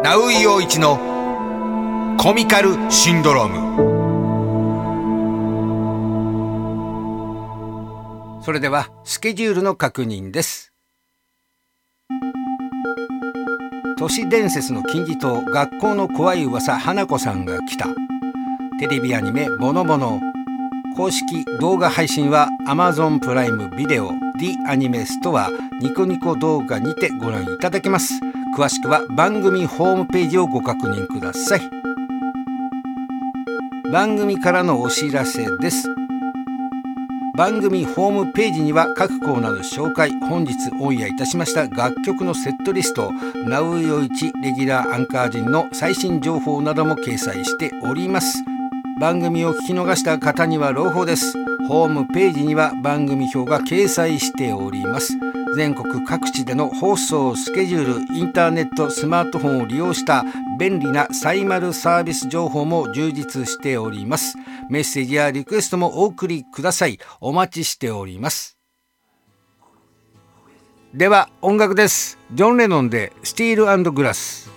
ナウイ陽一のコミカルシンドローム。それではスケジュールの確認です。都市伝説の金字塔、学校の怖い噂、花子さんが来た。テレビアニメボノボノ。公式動画配信は Amazon プライムビデオ The アニメストアニコニコ動画にてご覧いただけます。詳しくは番組ホームページをご確認ください。番組からのお知らせです。番組ホームページには各コーナーの紹介、本日オンエアいたしました楽曲のセットリスト、ナウヨイチレギュラーアンカー陣の最新情報なども掲載しております。番組を聞き逃した方には朗報です。ホームページには番組表が掲載しております。全国各地での放送スケジュール、インターネット、スマートフォンを利用した便利なサイマルサービス情報も充実しております。メッセージやリクエストもお送りください。お待ちしております。では音楽です。ジョン・レノンでスティール&グラス。